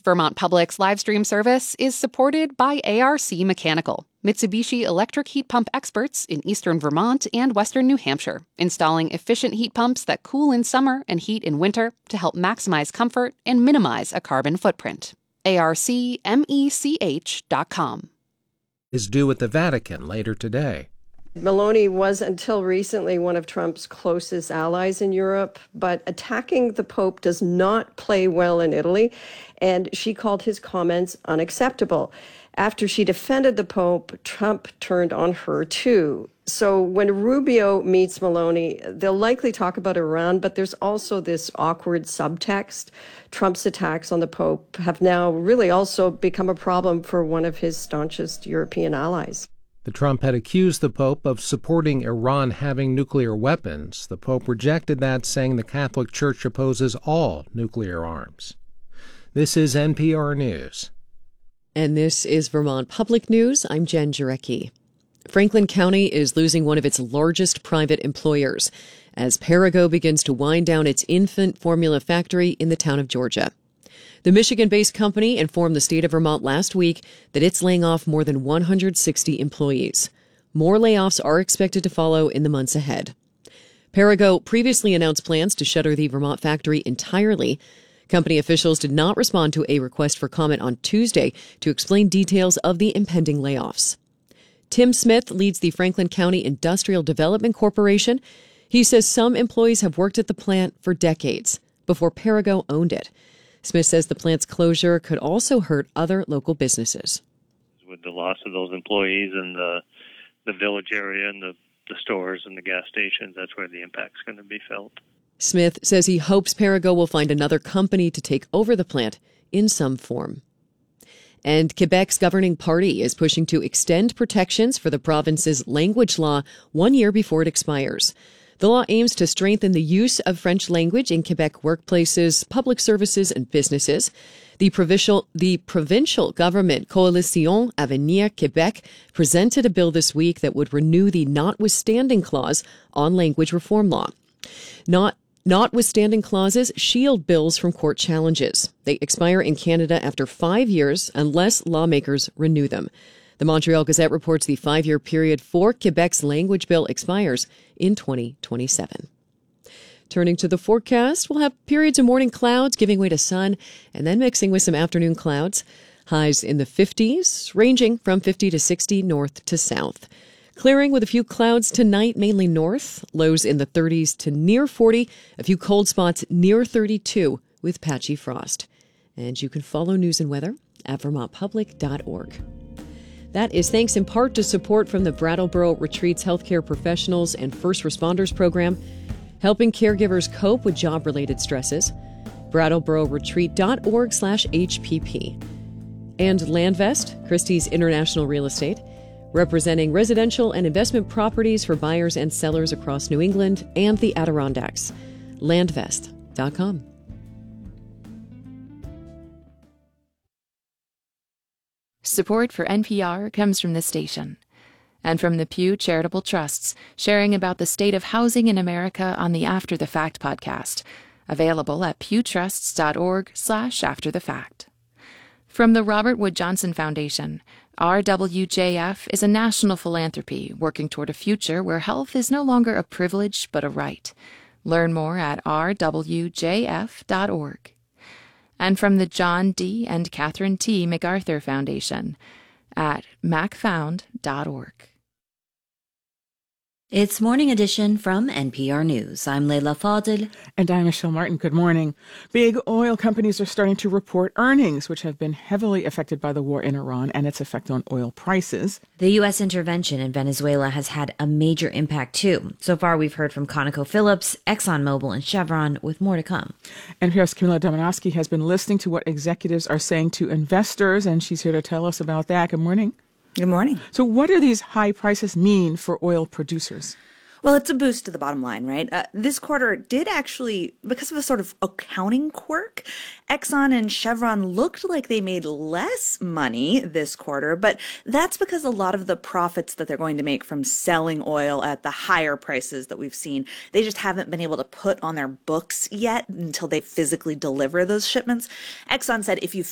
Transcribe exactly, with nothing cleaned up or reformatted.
Vermont Public's live stream service is supported by A R C Mechanical, Mitsubishi electric heat pump experts in eastern Vermont and western New Hampshire, installing efficient heat pumps that cool in summer and heat in winter to help maximize comfort and minimize a carbon footprint. A R C mech dot com. Is due at the Vatican later today. Meloni was until recently one of Trump's closest allies in Europe, but attacking the Pope does not play well in Italy, and she called his comments unacceptable. After she defended the Pope, Trump turned on her too. So when Rubio meets Meloni, they'll likely talk about Iran, but there's also this awkward subtext. Trump's attacks on the Pope have now really also become a problem for one of his staunchest European allies. The Trump had accused the Pope of supporting Iran having nuclear weapons. The Pope rejected that, saying the Catholic Church opposes all nuclear arms. This is N P R News. And this is Vermont Public News. I'm Jen Jarecki. Franklin County is losing one of its largest private employers as Perrigo begins to wind down its infant formula factory in the town of Georgia. The Michigan-based company informed the state of Vermont last week that it's laying off more than one hundred sixty employees. More layoffs are expected to follow in the months ahead. Perrigo previously announced plans to shutter the Vermont factory entirely. Company officials did not respond to a request for comment on Tuesday to explain details of the impending layoffs. Tim Smith leads the Franklin County Industrial Development Corporation. He says some employees have worked at the plant for decades before Perrigo owned it. Smith says the plant's closure could also hurt other local businesses. With the loss of those employees in the the village area and the, the stores and the gas stations, that's where the impact's going to be felt. Smith says he hopes Perrigo will find another company to take over the plant in some form. And Quebec's governing party is pushing to extend protections for the province's language law one year before it expires. The law aims to strengthen the use of French language in Quebec workplaces, public services, and businesses. The provincial, the provincial government Coalition Avenir Québec presented a bill this week that would renew the notwithstanding clause on language reform law. Not Notwithstanding clauses shield bills from court challenges. They expire in Canada after five years unless lawmakers renew them. The Montreal Gazette reports the five-year period for Quebec's language bill expires in twenty twenty-seven. Turning to the forecast, we'll have periods of morning clouds giving way to sun and then mixing with some afternoon clouds. Highs in the fifties, ranging from fifty to sixty north to south. Clearing with a few clouds tonight, mainly north. Lows in the thirties to near forty. A few cold spots near thirty-two with patchy frost. And you can follow news and weather at vermont public dot org. That is thanks in part to support from the Brattleboro Retreats Healthcare Professionals and First Responders Program, helping caregivers cope with job-related stresses. brattleboro retreat dot org slash H P P. And Landvest, Christie's International Real Estate, representing residential and investment properties for buyers and sellers across New England and the Adirondacks. landvest dot com. Support for N P R comes from this station and from the Pew Charitable Trusts, sharing about the state of housing in America on the After the Fact podcast, available at pewtrusts dot org slash after the fact. From the Robert Wood Johnson Foundation, R W J F is a national philanthropy working toward a future where health is no longer a privilege but a right. Learn more at r w j f dot org. And from the John D. and Catherine T. MacArthur Foundation at mac found dot org. It's Morning Edition from N P R News. I'm Leila Fadel. And I'm Michelle Martin. Good morning. Big oil companies are starting to report earnings, which have been heavily affected by the war in Iran and its effect on oil prices. The U S intervention in Venezuela has had a major impact, too. So far, we've heard from ConocoPhillips, ExxonMobil, and Chevron, with more to come. N P R's Camila Domonoske has been listening to what executives are saying to investors, and she's here to tell us about that. Good morning. Good morning. So what do these high prices mean for oil producers? Well, it's a boost to the bottom line, right? Uh, this quarter did actually, because of a sort of accounting quirk, Exxon and Chevron looked like they made less money this quarter, but that's because a lot of the profits that they're going to make from selling oil at the higher prices that we've seen, they just haven't been able to put on their books yet until they physically deliver those shipments. Exxon said if you